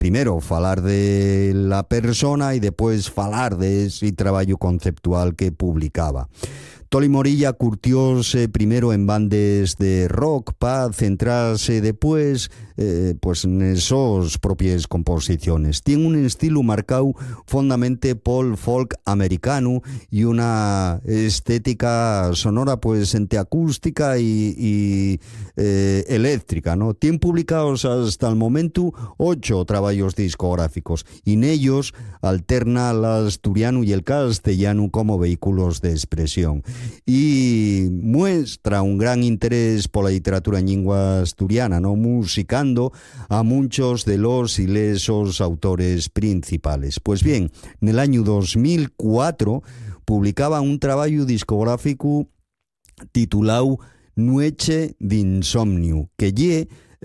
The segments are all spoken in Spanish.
primero falar de la persona y después falar de ese trabajo conceptual que publicaba. Toli Morilla curtióse primero en bandes de rock para centrarse después pues en esas propias composiciones. Tiene un estilo marcado fondamente por folk americano y una estética sonora pues entre acústica y eléctrica, ¿no? Tiene publicados hasta el momento 8 trabajos discográficos y en ellos alterna el asturiano y el castellano como vehículos de expresión y muestra un gran interés por la literatura en lengua asturiana, ¿no? Musicando a muchos de los y lesos autores principales. Pues bien, en el año 2004 publicaba un trabajo discográfico titulado Nueche d'insomniu, que lle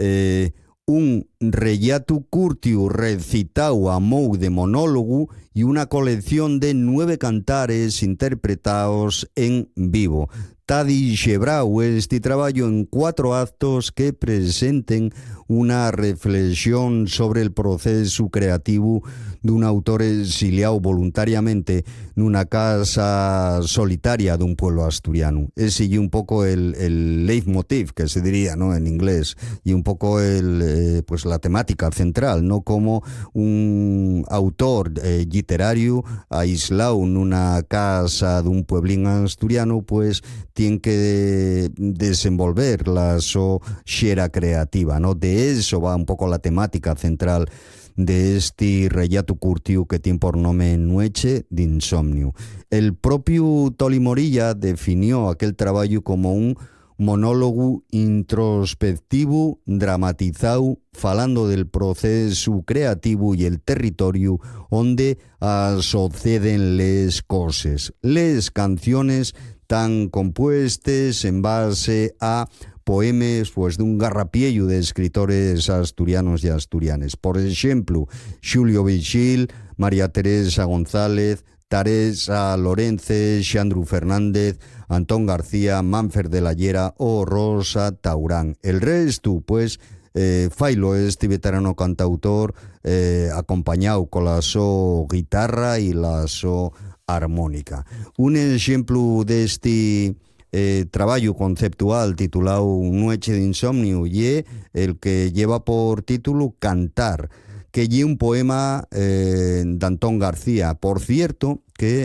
un rellato curtiu recitado a mou de monólogo y una colección de 9 cantares interpretados en vivo. Tadi Xebrau este trabajo en 4 actos que presenten una reflexión sobre el proceso creativo de un autor exiliado voluntariamente en una casa solitaria de un pueblo asturiano. Ese y un poco el leitmotiv, que se diría, ¿no?, en inglés, y un poco pues la temática central, ¿no?, como un autor literario aislado en una casa de un pueblín asturiano, pues tiene que desenvolver la so xera creativa, ¿no? De eso va un poco la temática central de este rellato curtiu que tiene por nombre Nueche d'insomniu. El propio Toli Morilla definió aquel trabajo como un monólogo introspectivo, dramatizado, falando del proceso creativo y el territorio donde suceden les cosas. Les canciones tan compuestas en base a poemas pues de un garrapiello de escritores asturianos y asturianes. Por ejemplo, Xulio Vigil, María Teresa González, Teresa Lorence, Xandru Fernández, Antón García, Manfer de la Llera o Rosa Taurán. El resto, pues, failo este veterano cantautor acompañado con la so guitarra y la so armónica. Un ejemplo de este trabajo conceptual titulado Nueche d'insomniu y el que lleva por título Cantar, que es un poema de Antón García. Por cierto,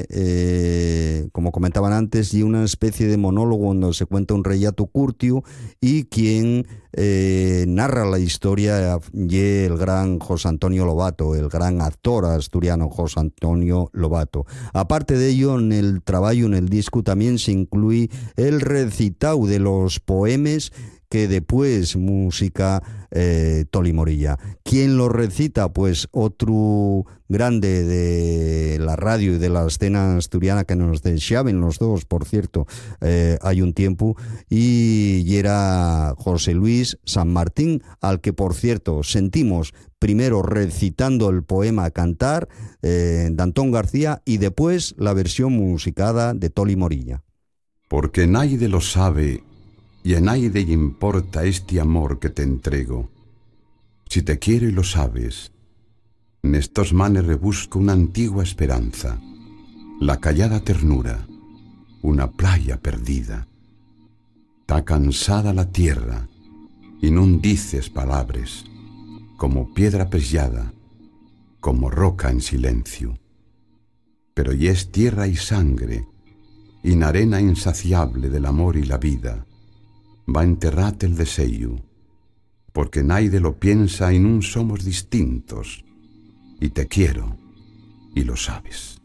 que, como comentaban antes, y una especie de monólogo donde se cuenta un rellato curtiu y quien narra la historia y el gran José Antonio Lobato, el gran actor asturiano José Antonio Lobato. Aparte de ello, en el trabajo, en el disco, también se incluye el recitado de los poemas que después música Toli Morilla. ¿Quién lo recita? Pues otro grande de la radio y de la escena asturiana que nos deseaban los dos, por cierto, hay un tiempo, y era José Luis San Martín, al que, por cierto, sentimos primero recitando el poema Cantar de Antón García y después la versión musicada de Toli Morilla. Porque nadie lo sabe y a nadie le importa este amor que te entrego. Si te quiero y lo sabes, en estos manes rebusco una antigua esperanza, la callada ternura, una playa perdida. Está cansada la tierra y no dices palabras, como piedra preciada, como roca en silencio. Pero y es tierra y sangre, y en arena insaciable del amor y la vida, va a enterrarte el deseo, porque nadie lo piensa y nun somos distintos, y te quiero, y lo sabes.